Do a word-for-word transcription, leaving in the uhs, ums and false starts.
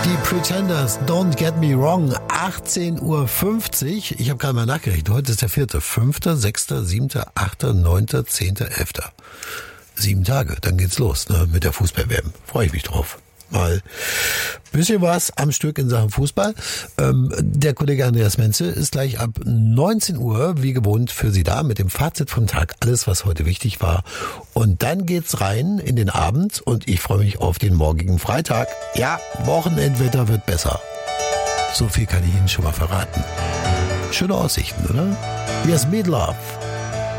Die Pretenders, Don't Get Me Wrong, achtzehn Uhr fünfzig. Ich habe gerade mal nachgerechnet. Heute ist der vierte, fünfter, sechster, siebter, achter, neunter, zehnter, elfter. Sieben Tage, dann geht's los, ne, mit der Fußball-W M. Freue ich mich drauf. Mal bisschen was am Stück in Sachen Fußball. Ähm, der Kollege Andreas Menzel ist gleich ab neunzehn Uhr wie gewohnt für Sie da mit dem Fazit vom Tag. Alles, was heute wichtig war. Und dann geht's rein in den Abend und ich freue mich auf den morgigen Freitag. Ja, Wochenendwetter wird besser. So viel kann ich Ihnen schon mal verraten. Schöne Aussichten, oder? Here's Meatloaf.